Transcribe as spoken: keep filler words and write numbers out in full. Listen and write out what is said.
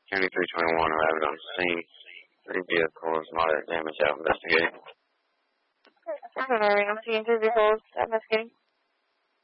County three twenty-one arrived on scene. Three vehicles, moderate damage out investigating. I'm going to ring. I'm seeing three vehicles investigating.